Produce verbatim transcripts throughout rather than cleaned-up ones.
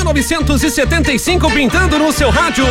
novecentos e setenta e cinco pintando no seu rádio.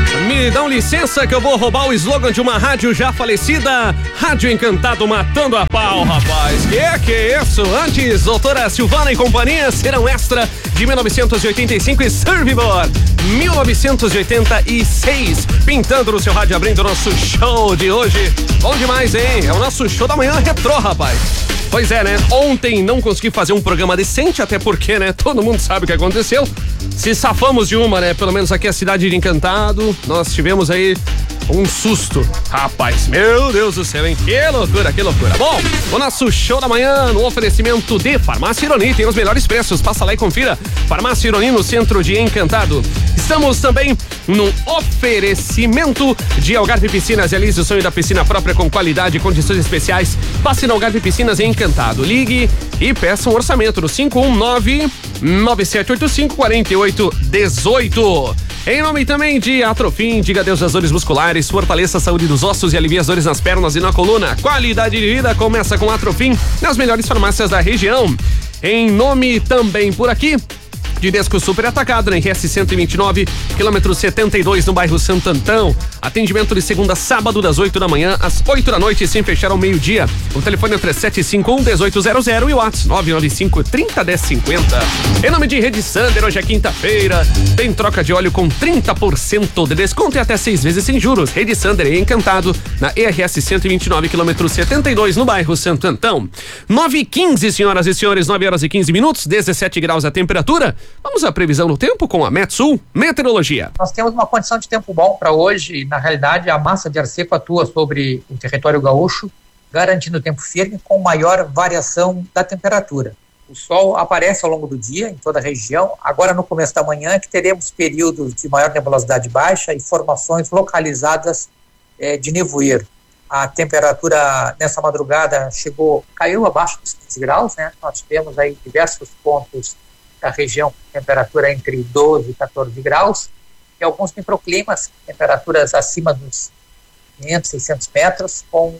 Me dão licença que eu vou roubar o slogan de uma rádio já falecida. Rádio Encantado matando a pau, rapaz. Que que é isso? Antes, doutora Silvana e companhia serão extra de mil novecentos e oitenta e cinco e Survivor mil novecentos e oitenta e seis. Pintando no seu rádio, abrindo o nosso show de hoje. Bom demais, hein? É o nosso show da manhã retrô, rapaz. Pois é, né? Ontem não consegui fazer um programa decente, até porque, né? Todo mundo sabe o que aconteceu. Se safamos de uma, né? Pelo menos aqui a cidade de Encantado, nós tivemos aí um susto. Rapaz, meu Deus do céu, hein? Que loucura, que loucura. Bom, o nosso show da manhã no oferecimento de Farmácia Ironi. Tem os melhores preços. Passa lá e confira. Farmácia Ironi no centro de Encantado. Estamos também no oferecimento de Algarve Piscinas. Realize o sonho da piscina própria com qualidade e condições especiais. Passe na Algarve Piscinas em Encantado. Ligue e peça um orçamento no cinco um nove, nove sete oito cinco, quatro oito um oito. Em nome também de Atrofim, diga adeus às dores musculares, fortaleça a saúde dos ossos e alivia as dores nas pernas e na coluna. Qualidade de vida começa com Atrofim nas melhores farmácias da região. Em nome também por aqui de Desco Super Atacado, na R S cento e vinte e nove, quilômetro setenta e dois, no bairro Santo Antão. Atendimento de segunda a sábado, das oito da manhã às oito da noite, sem fechar ao meio-dia. O telefone é o três sete cinco um, um oito zero zero e o WhatsApp nove nove cinco, trinta, dez, cinquenta. Em nome de Rede Sander, hoje é quinta-feira, tem troca de óleo com trinta por cento de desconto e até seis vezes sem juros. Rede Sander é Encantado, na E R S cento e vinte e nove, quilômetro setenta e dois, no bairro Santo Antão. nove e quinze, senhoras e senhores, nove horas e quinze minutos, dezessete graus a temperatura. Vamos à previsão do tempo com a Metsul Meteorologia. Nós temos uma condição de tempo bom para hoje. Na realidade, a massa de ar seco atua sobre o território gaúcho, garantindo tempo firme com maior variação da temperatura. O sol aparece ao longo do dia em toda a região. Agora, no começo da manhã, que teremos períodos de maior nebulosidade baixa e formações localizadas eh, de nevoeiro. A temperatura nessa madrugada chegou, caiu abaixo dos quinze graus, né? Nós tivemos aí diversos pontos da região com temperatura entre doze e quatorze graus, e alguns microclimas, temperaturas acima dos quinhentos, seiscentos metros, com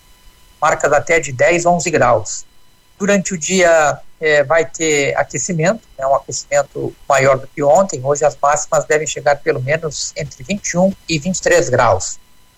marcas até de dez, onze graus. Durante o dia eh, vai ter aquecimento, né, um aquecimento maior do que ontem. Hoje as máximas devem chegar pelo menos entre vinte e um e vinte e três graus.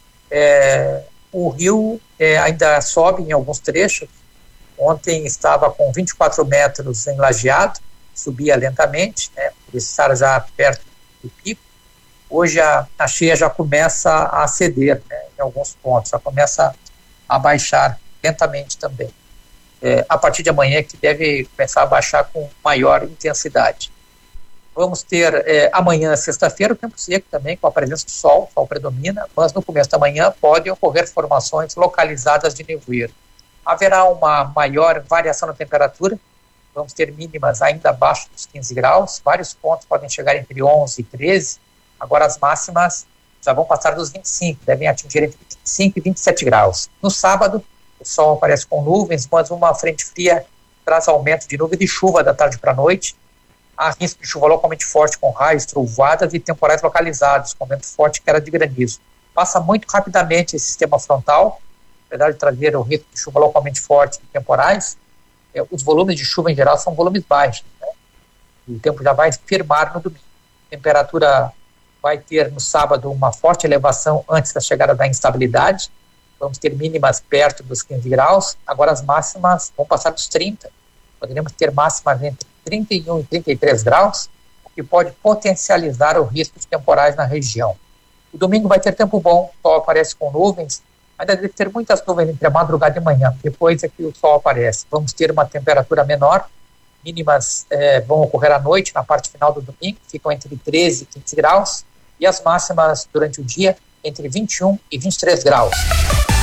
Eh, o rio eh, ainda sobe em alguns trechos. Ontem estava com vinte e quatro metros em Lajeado, subia lentamente, né, por estar já perto do pico. Hoje a, a cheia já começa a ceder, né, em alguns pontos, já começa a baixar lentamente também. É, a partir de amanhã que deve começar a baixar com maior intensidade. Vamos ter é, amanhã, sexta-feira, o tempo seco também, com a presença do sol, o sol predomina, mas no começo da manhã podem ocorrer formações localizadas de nevoeiro. Haverá uma maior variação na temperatura. Vamos ter mínimas ainda abaixo dos quinze graus, vários pontos podem chegar entre onze e treze, agora as máximas já vão passar dos vinte e cinco, devem atingir entre vinte e cinco e vinte e sete graus. No sábado, o sol aparece com nuvens, mas uma frente fria traz aumento de nuvem de chuva da tarde para a noite. Há risco de chuva localmente forte com raios, trovoadas e temporais localizados, com vento forte e queda de granizo. Passa muito rapidamente esse sistema frontal, apesar de trazer o risco de chuva localmente forte e temporais. Os volumes de chuva em geral são volumes baixos, né? O tempo já vai firmar no domingo. A temperatura vai ter no sábado uma forte elevação antes da chegada da instabilidade. Vamos ter mínimas perto dos quinze graus. Agora as máximas vão passar dos trinta. Poderemos ter máximas entre trinta e um e trinta e três graus, o que pode potencializar o risco de temporais na região. O domingo vai ter tempo bom, o sol aparece com nuvens. Ainda deve ter muitas nuvens entre a madrugada e manhã, depois é que o sol aparece. Vamos ter uma temperatura menor, mínimas eh, vão ocorrer à noite, na parte final do domingo, ficam entre treze e quinze graus, e as máximas durante o dia entre vinte e um e vinte e três graus.